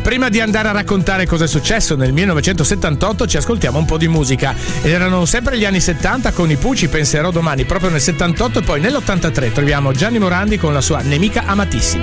Prima di andare a raccontare cosa è successo nel 1978 ci ascoltiamo un po' di musica. Ed erano sempre gli anni 70 con i Pooh, ci penserò domani, proprio nel 78, e poi nell'83 troviamo Gianni Morandi con la sua Nemica amatissima.